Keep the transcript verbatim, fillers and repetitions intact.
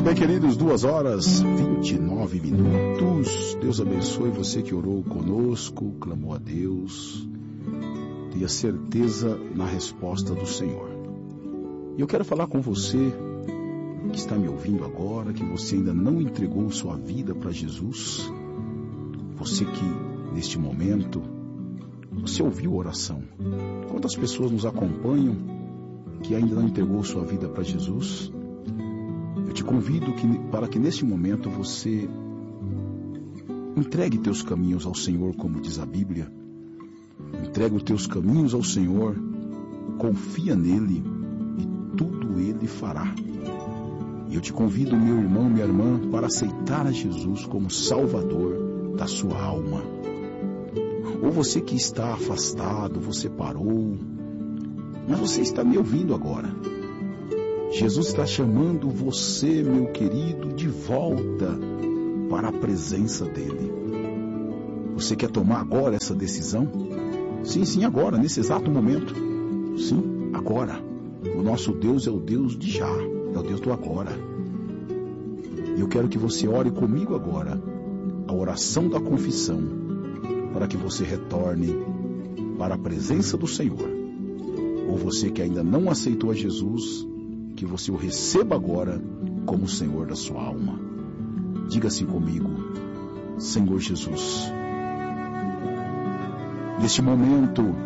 bem, queridos, duas horas, vinte e nove minutos. Deus abençoe você que orou conosco, clamou a Deus. Tenha certeza na resposta do Senhor. E eu quero falar com você que está me ouvindo agora, que você ainda não entregou sua vida para Jesus. Você que, neste momento, você ouviu a oração. Quantas pessoas nos acompanham que ainda não entregou sua vida para Jesus? Eu te convido que, para que neste momento você entregue teus caminhos ao Senhor, como diz a Bíblia. Entregue os teus caminhos ao Senhor, confia nele e tudo ele fará. E eu te convido, meu irmão, minha irmã, para aceitar a Jesus como Salvador da sua alma. Ou você que está afastado, você parou, mas você está me ouvindo agora. Jesus está chamando você, meu querido, de volta para a presença dele. Você quer tomar agora essa decisão? Sim, sim, agora, nesse exato momento. Sim, agora. O nosso Deus é o Deus de já, é o Deus do agora. E eu quero que você ore comigo agora, a oração da confissão, para que você retorne para a presença do Senhor. Ou você que ainda não aceitou a Jesus, que você o receba agora como o Senhor da sua alma. Diga assim comigo: Senhor Jesus, neste momento